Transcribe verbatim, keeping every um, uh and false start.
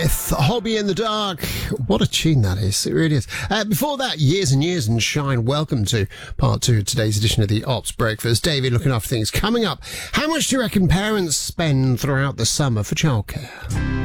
Smith, Hobby in the Dark. What a tune that is. It really is. Uh, before that, Years and Years and Shine. Welcome to part two of today's edition of the Ops Breakfast. David looking after things. Coming up, how much do you reckon parents spend throughout the summer for childcare?